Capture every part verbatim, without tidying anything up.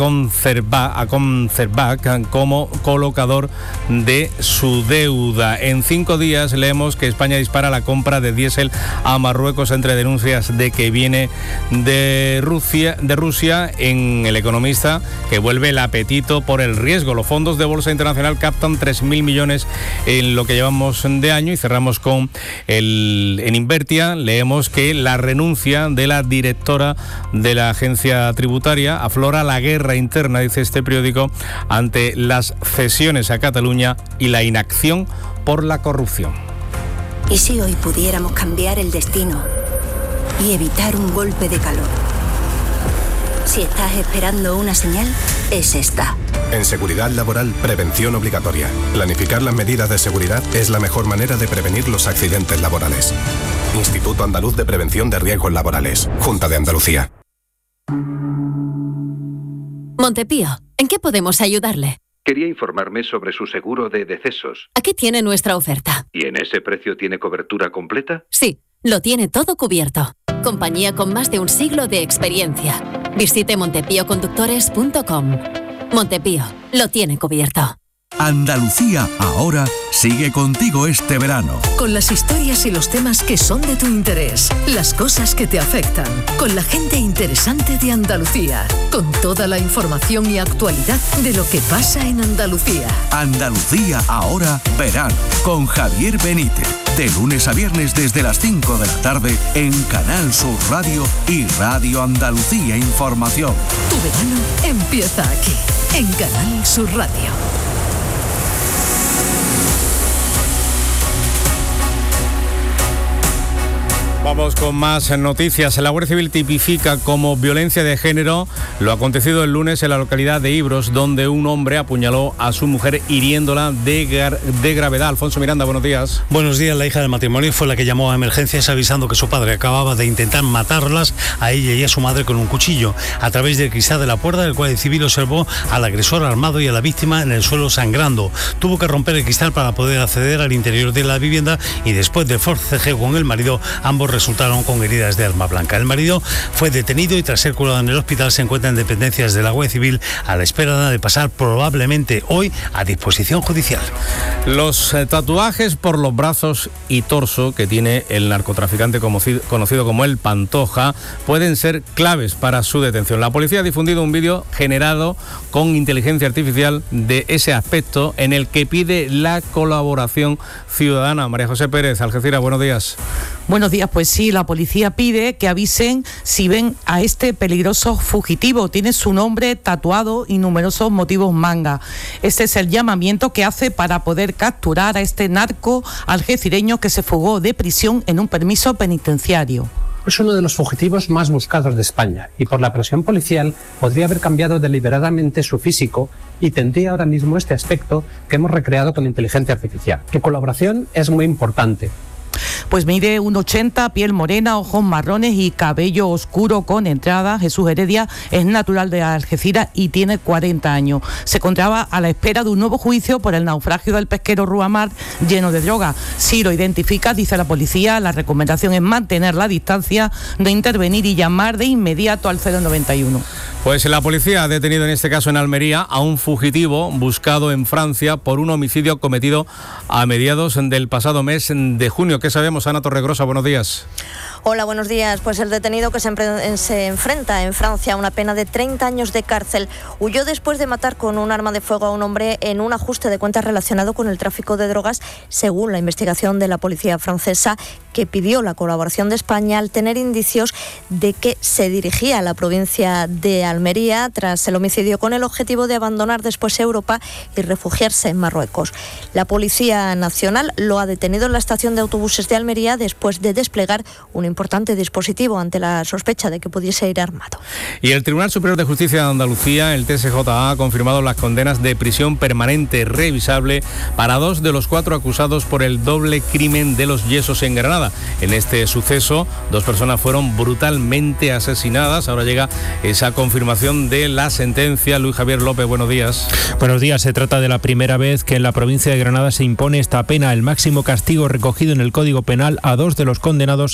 Concerba, a Concerbac como colocador de su deuda. En cinco días leemos que España dispara la compra de diésel a Marruecos entre denuncias de que viene de Rusia, de Rusia. En El Economista, que vuelve el apetito por el riesgo. Los fondos de Bolsa Internacional captan tres mil millones en lo que llevamos de año. Y cerramos con el en Invertia. Leemos que la renuncia de la directora de la agencia tributaria. Aflora la guerra interna, dice este periódico, ante las cesiones a Cataluña y la inacción por la corrupción. ¿Y si hoy pudiéramos cambiar el destino y evitar un golpe de calor? Si estás esperando una señal, es esta. En seguridad laboral, prevención obligatoria. Planificar las medidas de seguridad es la mejor manera de prevenir los accidentes laborales. Instituto Andaluz de Prevención de Riesgos Laborales. Junta de Andalucía. Montepío, ¿en qué podemos ayudarle? Quería informarme sobre su seguro de decesos. Aquí tiene nuestra oferta. ¿Y en ese precio tiene cobertura completa? Sí, lo tiene todo cubierto. Compañía con más de un siglo de experiencia. Visite montepío conductores punto com. Montepío, lo tiene cubierto. Andalucía ahora sigue contigo este verano. Con las historias y los temas que son de tu interés, las cosas que te afectan, con la gente interesante de Andalucía, con toda la información y actualidad de lo que pasa en Andalucía. Andalucía ahora verano, con Javier Benítez, de lunes a viernes desde las cinco de la tarde en Canal Sur Radio y Radio Andalucía Información. Tu verano empieza aquí, en Canal Sur Radio. Vamos con más noticias. La Guardia Civil tipifica como violencia de género lo acontecido el lunes en la localidad de Ibros, donde un hombre apuñaló a su mujer hiriéndola de, gar- de gravedad. Alfonso Miranda, buenos días. Buenos días. La hija del matrimonio fue la que llamó a emergencias avisando que su padre acababa de intentar matarlas a ella y a su madre con un cuchillo. A través del cristal de la puerta, el Guardia Civil observó al agresor armado y a la víctima en el suelo sangrando. Tuvo que romper el cristal para poder acceder al interior de la vivienda y después del forcejeo con el marido, ambos resultaron con heridas de arma blanca. El marido fue detenido y tras ser curado en el hospital se encuentra en dependencias de la Guardia Civil a la espera de pasar probablemente hoy a disposición judicial. Los eh, tatuajes por los brazos y torso que tiene el narcotraficante conocido como el Pantoja pueden ser claves para su detención. La policía ha difundido un vídeo generado con inteligencia artificial de ese aspecto en el que pide la colaboración ciudadana. María José Pérez, Algeciras, buenos días. Buenos días, pues sí, la policía pide que avisen si ven a este peligroso fugitivo. Tiene su nombre tatuado y numerosos motivos manga. Este es el llamamiento que hace para poder capturar a este narco algecireño que se fugó de prisión en un permiso penitenciario. Es uno de los fugitivos más buscados de España y por la presión policial podría haber cambiado deliberadamente su físico y tendría ahora mismo este aspecto que hemos recreado con inteligencia artificial. Su colaboración es muy importante. Pues mide uno ochenta, piel morena, ojos marrones y cabello oscuro con entrada. Jesús Heredia es natural de Algeciras y tiene cuarenta años. Se encontraba a la espera de un nuevo juicio por el naufragio del pesquero Ruamar lleno de droga. Si lo identifica, dice la policía, la recomendación es mantener la distancia, no intervenir y llamar de inmediato al cero noventa y uno. Pues la policía ha detenido en este caso en Almería a un fugitivo buscado en Francia por un homicidio cometido a mediados del pasado mes de junio. ¿Qué sabemos, Ana Torregrosa? Buenos días. Hola, buenos días. Pues el detenido que se, empre- se enfrenta en Francia a una pena de treinta años de cárcel huyó después de matar con un arma de fuego a un hombre en un ajuste de cuentas relacionado con el tráfico de drogas, según la investigación de la policía francesa, que pidió la colaboración de España al tener indicios de que se dirigía a la provincia de Almería tras el homicidio con el objetivo de abandonar después Europa y refugiarse en Marruecos. La Policía Nacional lo ha detenido en la estación de autobuses de Almería después de desplegar un importante dispositivo ante la sospecha de que pudiese ir armado. Y el Tribunal Superior de Justicia de Andalucía, el T S J A, ha confirmado las condenas de prisión permanente revisable para dos de los cuatro acusados por el doble crimen de los Yesos en Granada. En este suceso, dos personas fueron brutalmente asesinadas. Ahora llega esa confirmación de la sentencia. Luis Javier López, buenos días. Buenos días. Se trata de la primera vez que en la provincia de Granada se impone esta pena, el máximo castigo recogido en el Código Penal a dos de los condenados inicialmente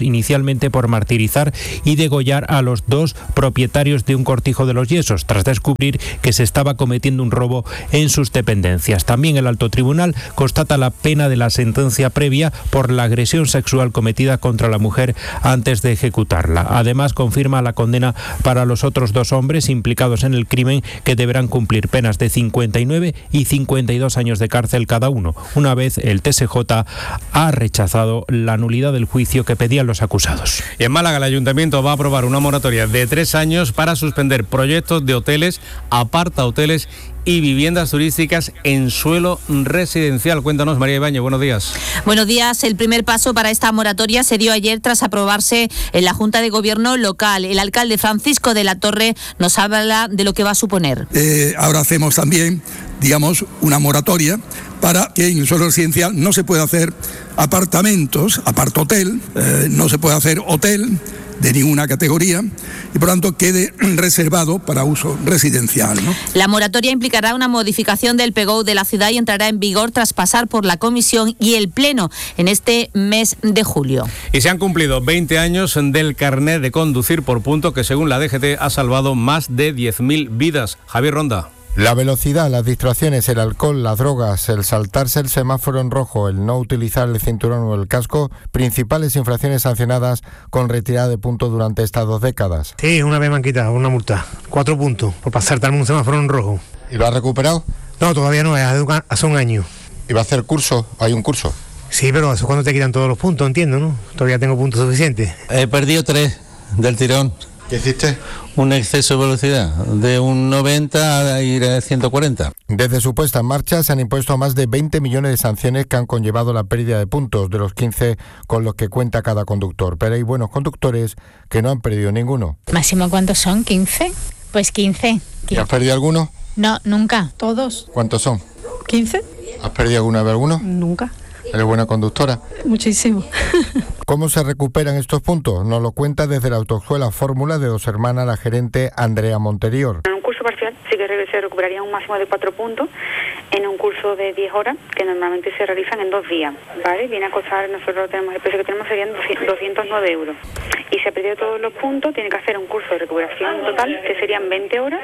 principalmente por martirizar y degollar a los dos propietarios de un cortijo de Los Yesos, tras descubrir que se estaba cometiendo un robo en sus dependencias. También el alto tribunal constata la pena de la sentencia previa por la agresión sexual cometida contra la mujer antes de ejecutarla. Además, confirma la condena para los otros dos hombres implicados en el crimen, que deberán cumplir penas de cincuenta y nueve y cincuenta y dos años de cárcel cada uno, una vez el T S J ha rechazado la nulidad del juicio que pedían los acusados. Y en Málaga el Ayuntamiento va a aprobar una moratoria de tres años para suspender proyectos de hoteles, apartahoteles y viviendas turísticas en suelo residencial. Cuéntanos, María Ibáñez, buenos días. Buenos días. El primer paso para esta moratoria se dio ayer tras aprobarse en la Junta de Gobierno local. El alcalde Francisco de la Torre nos habla de lo que va a suponer. Eh, ahora hacemos también, digamos, una moratoria para que en el suelo residencial no se pueda hacer apartamentos, apartohotel, eh, no se puede hacer hotel de ninguna categoría y por tanto quede reservado para uso residencial, ¿no? La moratoria implicará una modificación del P G O de la ciudad y entrará en vigor tras pasar por la comisión y el pleno en este mes de julio. Y se han cumplido veinte años del carnet de conducir por punto, que según la D G T ha salvado más de diez mil vidas. Javier Ronda. La velocidad, las distracciones, el alcohol, las drogas, el saltarse el semáforo en rojo, el no utilizar el cinturón o el casco, principales infracciones sancionadas con retirada de puntos durante estas dos décadas. Sí, una vez me han quitado una multa, cuatro puntos, por pasarme un semáforo en rojo. ¿Y lo has recuperado? No, todavía no, es hace un año. ¿Y va a hacer curso? ¿Hay un curso? Sí, pero eso es cuando te quitan todos los puntos, entiendo, ¿no? Todavía tengo puntos suficientes. He perdido tres del tirón. ¿Qué hiciste? Un exceso de velocidad, de un noventa a ir a ciento cuarenta. Desde su puesta en marcha se han impuesto más de veinte millones de sanciones que han conllevado la pérdida de puntos de los quince con los que cuenta cada conductor. Pero hay buenos conductores que no han perdido ninguno. ¿Máximo cuántos son? ¿quince? Pues quince. ¿Y has perdido alguno? No, nunca. ¿Todos? ¿Cuántos son? ¿quince? ¿Has perdido alguna vez alguno? Nunca. ¿Eres buena conductora? Muchísimo. ¿Cómo se recuperan estos puntos? Nos lo cuenta desde la autoescuela Fórmula de Dos Hermanas la gerente Andrea Monterior. En un curso parcial sí que se recuperaría un máximo de cuatro puntos en un curso de diez horas que normalmente se realizan en dos días, ¿vale? Viene a costar, nosotros tenemos el precio que tenemos serían doscientos nueve euros. Y si ha perdido todos los puntos, tiene que hacer un curso de recuperación total que serían veinte horas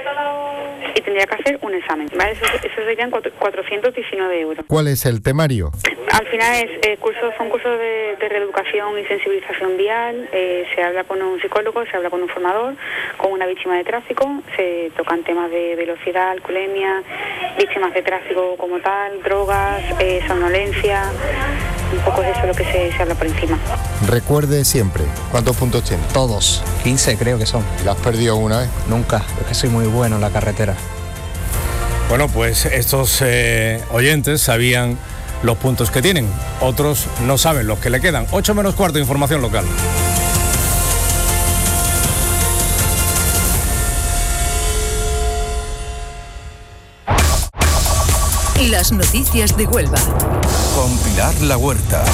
y tendría que hacer un examen, ¿vale? Eso, eso serían cuatrocientos diecinueve euros. ¿Cuál es el temario? Al final es eh, cursos, son cursos de, de reeducación y sensibilización vial, eh, se habla con un psicólogo, se habla con un formador, con una víctima de tráfico, se tocan temas de velocidad, alcoholemia, víctimas de tráfico como tal, drogas, eh, somnolencia, un poco de eso lo que se, se habla por encima. Recuerde siempre, ¿cuántos puntos tiene? Todos, quince creo que son. ¿La has perdido una vez? Nunca, es que soy muy bueno en la carretera. Bueno, pues estos eh, oyentes sabían los puntos que tienen, otros no saben los que le quedan. ocho menos cuarto, información local. Las noticias de Huelva. Con Pilar La Huerta.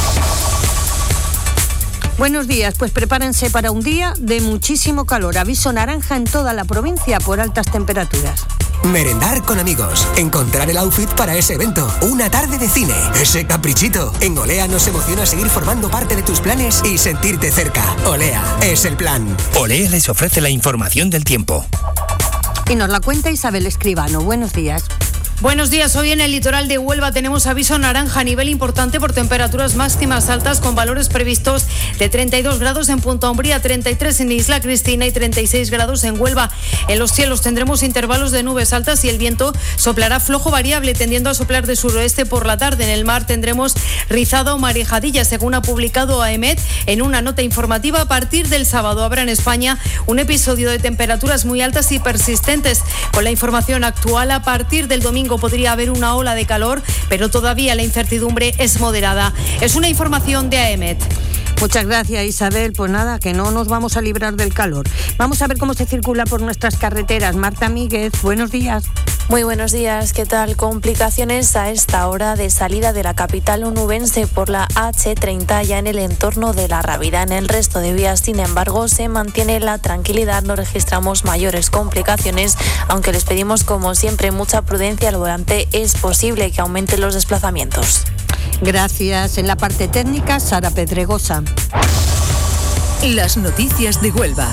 Buenos días, pues prepárense para un día de muchísimo calor. Aviso naranja en toda la provincia por altas temperaturas. Merendar con amigos, encontrar el outfit para ese evento, una tarde de cine, ese caprichito. En Olea nos emociona seguir formando parte de tus planes y sentirte cerca. Olea es el plan. Olea les ofrece la información del tiempo. Y nos la cuenta Isabel Escribano. Buenos días. Buenos días, hoy en el litoral de Huelva tenemos aviso naranja a nivel importante por temperaturas máximas altas con valores previstos de treinta y dos grados en Punta Umbría, treinta y tres en Isla Cristina y treinta y seis grados en Huelva. En los cielos tendremos intervalos de nubes altas y el viento soplará flojo variable tendiendo a soplar de suroeste por la tarde. En el mar tendremos rizado o marejadilla, según ha publicado A E M E T en una nota informativa. A partir del sábado habrá en España un episodio de temperaturas muy altas y persistentes. Con la información actual, a partir del domingo podría haber una ola de calor, pero todavía la incertidumbre es moderada. Es una información de A E M E T. Muchas gracias, Isabel. Pues nada, que no nos vamos a librar del calor. Vamos a ver cómo se circula por nuestras carreteras. Marta Míguez, buenos días. Muy buenos días, ¿qué tal? Complicaciones a esta hora de salida de la capital onubense por la hache treinta ya en el entorno de La Rábida. En el resto de vías, sin embargo, se mantiene la tranquilidad, no registramos mayores complicaciones, aunque les pedimos como siempre mucha prudencia al volante. Es posible que aumenten los desplazamientos. Gracias. En la parte técnica, Sara Pedregosa. Las noticias de Huelva.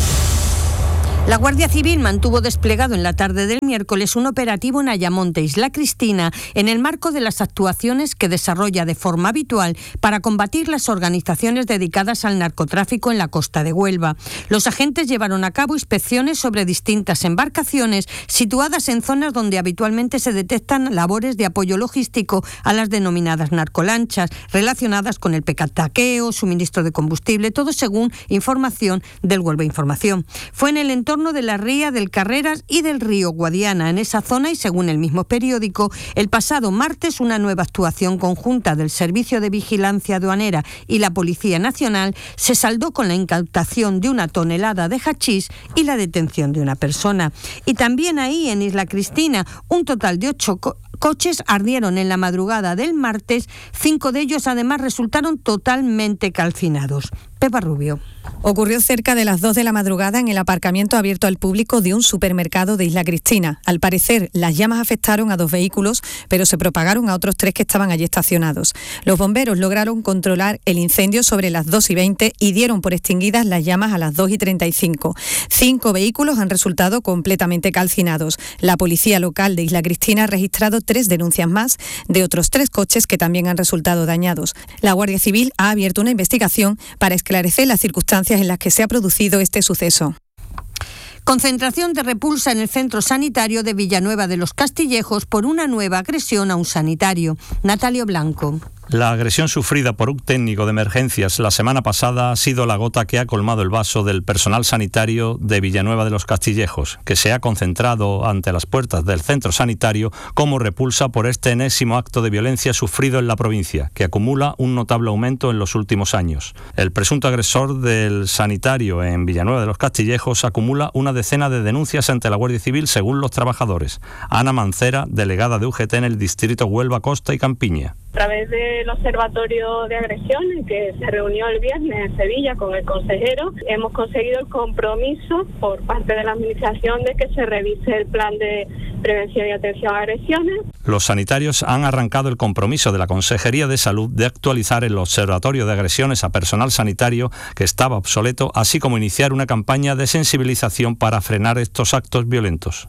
La Guardia Civil mantuvo desplegado en la tarde del miércoles un operativo en Ayamonte, Isla Cristina, en el marco de las actuaciones que desarrolla de forma habitual para combatir las organizaciones dedicadas al narcotráfico en la costa de Huelva. Los agentes llevaron a cabo inspecciones sobre distintas embarcaciones situadas en zonas donde habitualmente se detectan labores de apoyo logístico a las denominadas narcolanchas, relacionadas con el petaqueo, suministro de combustible, todo según información del Huelva Información. Fue en el entorno de la ría del Carreras y del río Guadiana. En esa zona, y según el mismo periódico, el pasado martes una nueva actuación conjunta del Servicio de Vigilancia Aduanera y la Policía Nacional se saldó con la incautación de una tonelada de hachís y la detención de una persona. Y también ahí, en Isla Cristina, un total de ocho co- coches ardieron en la madrugada del martes. Cinco de ellos, además, resultaron totalmente calcinados. Pepa Rubio. Ocurrió cerca de las dos de la madrugada en el aparcamiento abierto al público de un supermercado de Isla Cristina. Al parecer, las llamas afectaron a dos vehículos, pero se propagaron a otros tres que estaban allí estacionados. Los bomberos lograron controlar el incendio sobre las dos y veinte y dieron por extinguidas las llamas a las dos y treinta y cinco. Cinco vehículos han resultado completamente calcinados. La policía local de Isla Cristina ha registrado tres denuncias más de otros tres coches que también han resultado dañados. La Guardia Civil ha abierto una investigación para esclarecer las circunstancias en las que se ha producido este suceso. Concentración de repulsa en el centro sanitario de Villanueva de los Castillejos por una nueva agresión a un sanitario. Natalio Blanco. La agresión sufrida por un técnico de emergencias la semana pasada ha sido la gota que ha colmado el vaso del personal sanitario de Villanueva de los Castillejos, que se ha concentrado ante las puertas del centro sanitario como repulsa por este enésimo acto de violencia sufrido en la provincia, que acumula un notable aumento en los últimos años. El presunto agresor del sanitario en Villanueva de los Castillejos acumula una decena de denuncias ante la Guardia Civil según los trabajadores. Ana Mancera, delegada de U G T en el distrito Huelva, Costa y Campiña. A través del Observatorio de Agresiones, que se reunió el viernes en Sevilla con el consejero, hemos conseguido el compromiso por parte de la Administración de que se revise el plan de prevención y atención a agresiones. Los sanitarios han arrancado el compromiso de la Consejería de Salud de actualizar el Observatorio de Agresiones a personal sanitario que estaba obsoleto, así como iniciar una campaña de sensibilización para frenar estos actos violentos.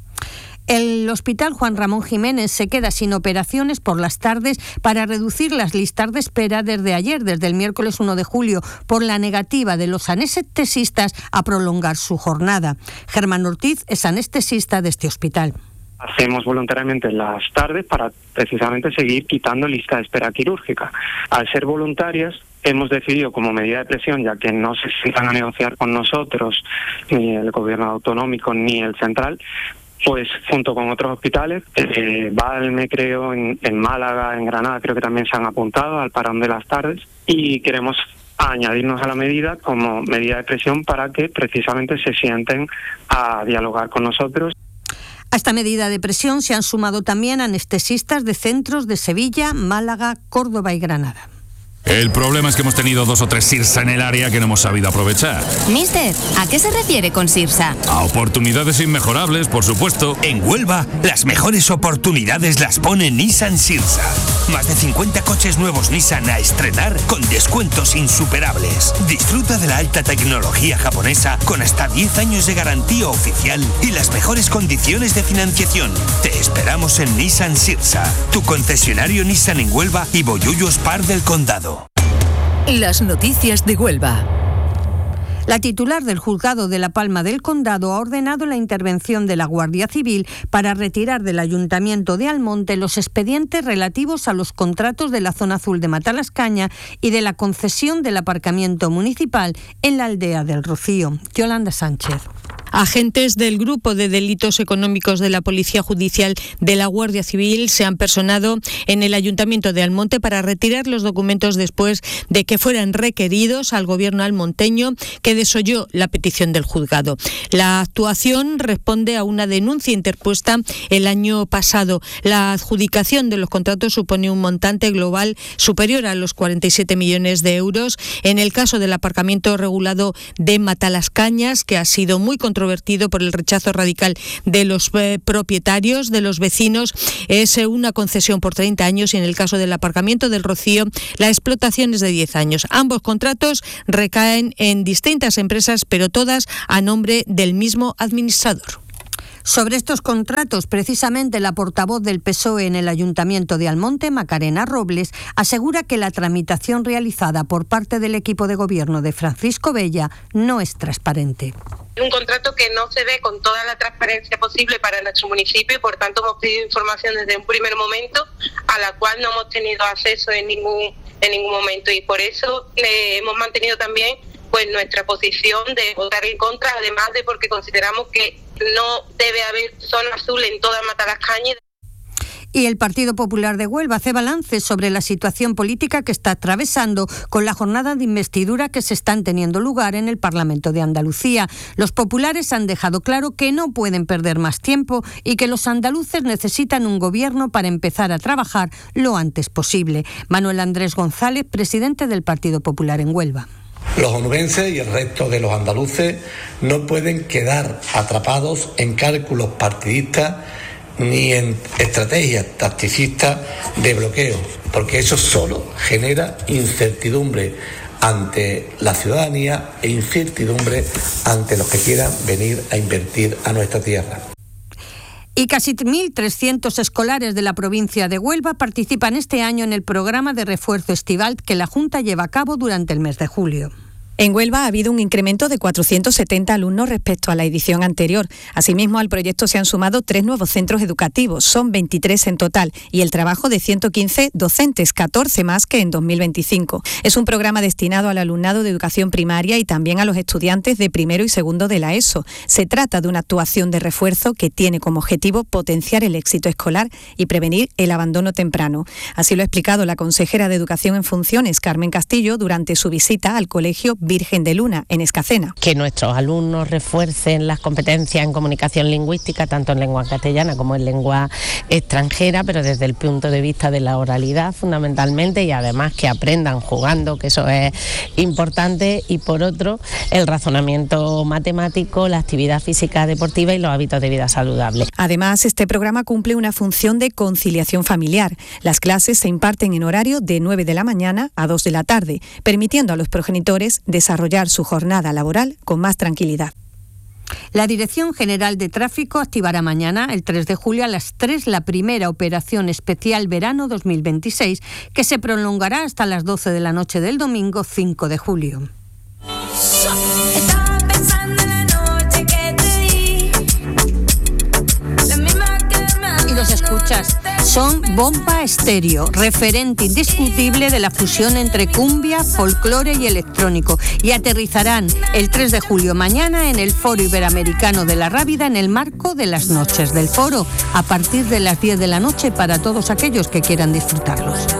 El Hospital Juan Ramón Jiménez se queda sin operaciones por las tardes para reducir las listas de espera desde ayer, desde el miércoles uno de julio, por la negativa de los anestesistas a prolongar su jornada. Germán Ortiz es anestesista de este hospital. Hacemos voluntariamente las tardes para precisamente seguir quitando lista de espera quirúrgica. Al ser voluntarias, hemos decidido como medida de presión, ya que no se sientan a negociar con nosotros, ni el gobierno autonómico ni el central, pues junto con otros hospitales, eh, Valme creo, en, en Málaga, en Granada creo que también se han apuntado al parón de las tardes y queremos añadirnos a la medida como medida de presión para que precisamente se sienten a dialogar con nosotros. A esta medida de presión se han sumado también anestesistas de centros de Sevilla, Málaga, Córdoba y Granada. El problema es que hemos tenido dos o tres Sirsa en el área que no hemos sabido aprovechar. Mister, ¿a qué se refiere con Sirsa? A oportunidades inmejorables, por supuesto. En Huelva, las mejores oportunidades las pone Nissan Sirsa. Más de cincuenta coches nuevos Nissan a estrenar con descuentos insuperables. Disfruta de la alta tecnología japonesa con hasta diez años de garantía oficial y las mejores condiciones de financiación. Te esperamos en Nissan Sirsa, tu concesionario Nissan en Huelva y Bollullo Spar del Condado. Las noticias de Huelva. La titular del juzgado de La Palma del Condado ha ordenado la intervención de la Guardia Civil para retirar del Ayuntamiento de Almonte los expedientes relativos a los contratos de la zona azul de Matalascaña y de la concesión del aparcamiento municipal en la aldea del Rocío. Yolanda Sánchez. Agentes del Grupo de Delitos Económicos de la Policía Judicial de la Guardia Civil se han personado en el Ayuntamiento de Almonte para retirar los documentos después de que fueran requeridos al gobierno almonteño, que desoyó la petición del juzgado. La actuación responde a una denuncia interpuesta el año pasado. La adjudicación de los contratos supone un montante global superior a los cuarenta y siete millones de euros. En el caso del aparcamiento regulado de Matalascañas, que ha sido muy controvertido controvertido por el rechazo radical de los eh, propietarios, de los vecinos. Es eh, una concesión por treinta años y en el caso del aparcamiento del Rocío la explotación es de diez años. Ambos contratos recaen en distintas empresas, pero todas a nombre del mismo administrador. Sobre estos contratos, precisamente la portavoz del P S O E en el Ayuntamiento de Almonte, Macarena Robles, asegura que la tramitación realizada por parte del equipo de gobierno de Francisco Bella no es transparente. Un contrato que no se ve con toda la transparencia posible para nuestro municipio y por tanto hemos pedido información desde un primer momento a la cual no hemos tenido acceso en ningún, en ningún momento y por eso eh, hemos mantenido también pues nuestra posición de votar en contra, además de porque consideramos que no debe haber zona azul en toda Matalascañas. Y el Partido Popular de Huelva hace balance sobre la situación política que está atravesando con la jornada de investidura que se están teniendo lugar en el Parlamento de Andalucía. Los populares han dejado claro que no pueden perder más tiempo y que los andaluces necesitan un gobierno para empezar a trabajar lo antes posible. Manuel Andrés González, presidente del Partido Popular en Huelva. Los onubenses y el resto de los andaluces no pueden quedar atrapados en cálculos partidistas ni en estrategias tacticistas de bloqueo, porque eso solo genera incertidumbre ante la ciudadanía e incertidumbre ante los que quieran venir a invertir a nuestra tierra. Y casi mil trescientos escolares de la provincia de Huelva participan este año en el programa de refuerzo estival que la Junta lleva a cabo durante el mes de julio. En Huelva ha habido un incremento de cuatrocientos setenta alumnos respecto a la edición anterior. Asimismo, al proyecto se han sumado tres nuevos centros educativos, son veintitrés en total, y el trabajo de ciento quince docentes, catorce más que en dos mil veinticinco. Es un programa destinado al alumnado de educación primaria y también a los estudiantes de primero y segundo de la ESO. Se trata de una actuación de refuerzo que tiene como objetivo potenciar el éxito escolar y prevenir el abandono temprano. Así lo ha explicado la consejera de Educación en funciones, Carmen Castillo, durante su visita al colegio Virgen de Luna, en Escacena. Que nuestros alumnos refuercen las competencias en comunicación lingüística, tanto en lengua castellana como en lengua extranjera, pero desde el punto de vista de la oralidad fundamentalmente, y además que aprendan jugando, que eso es importante, y por otro, el razonamiento matemático, la actividad física deportiva y los hábitos de vida saludable. Además, este programa cumple una función de conciliación familiar. Las clases se imparten en horario de nueve de la mañana a dos de la tarde, permitiendo a los progenitores desarrollar su jornada laboral con más tranquilidad. La Dirección General de Tráfico activará mañana, el tres de julio, a las tres, la primera operación especial verano dos mil veintiséis, que se prolongará hasta las doce de la noche del domingo cinco de julio. Y los escuchas. Son Bomba Estéreo, referente indiscutible de la fusión entre cumbia, folclore y electrónico, y aterrizarán el tres de julio mañana en el Foro Iberoamericano de la Rábida en el marco de las Noches del Foro, a partir de las diez de la noche para todos aquellos que quieran disfrutarlos.